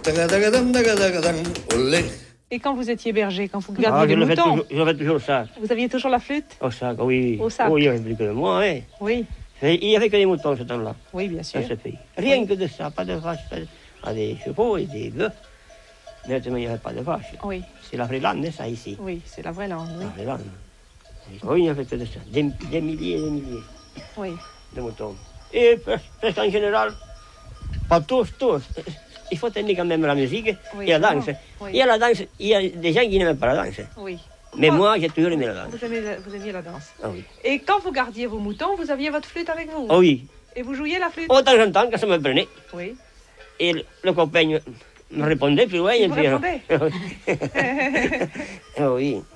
Olé. Et quand vous étiez berger, quand vous gardiez les moutons, je fais toujours ça. vous aviez toujours la flûte? Au sac, oui. Au sac. Oui, il y avait plus que moi, hein. Oui, Il n'y avait que des moutons ce temps-là, oui, bien sûr. dans ce pays. Rien que de ça, pas de vaches, pas des chevaux et des bœufs. Mais il n'y avait pas de vaches. Oui, C'est la vraie lande, ça, ici. oui, c'est la vraie langue, oui. La vraie lande. Oui, il n'y avait que de ça. Des milliers et des milliers Oui, de moutons. Et presque en général, pas tous. Il faut tenir quand même la musique Oui, et la danse. oui. Il y a la danse, il y a des gens qui n'aiment pas la danse. oui. Mais moi, j'ai toujours aimé la danse. Vous aimiez la danse. Ah oui. Et quand vous gardiez vos moutons, vous aviez votre flûte avec vous? Ah oui. Et vous jouiez la flûte? De temps en temps, quand ça me prenait, Oui. et le copain me répondait, puis ouais, Il vous répondait? Ah oui.